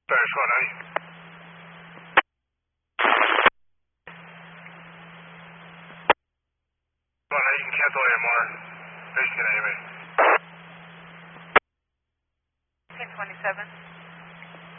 Sorry, squad, how are you? Squad, you can cancel AMR. Basically, anyway. 1027.